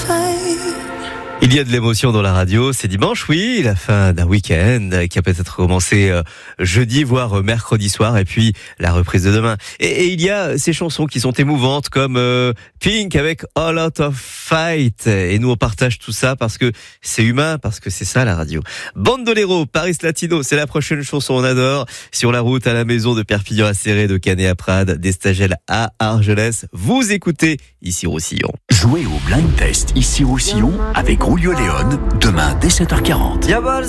Il y a de l'émotion dans la radio, c'est dimanche, oui, la fin d'un week-end qui a peut-être commencé jeudi, voire mercredi soir, et puis la reprise de demain. Et il y a ces chansons qui sont émouvantes, comme Pink avec All Out of Fight. Et nous, on partage tout ça parce que c'est humain, parce que c'est ça la radio. Bandolero, Paris Latino, c'est la prochaine chanson, on adore. Sur la route, à la maison, de Perpignan à Céré, de Canet à Prades, d'Estagel à Argelès. Vous écoutez ici Roussillon. Jouez au Blind Test ici Roussillon avec Julio Léon, demain dès 7h40.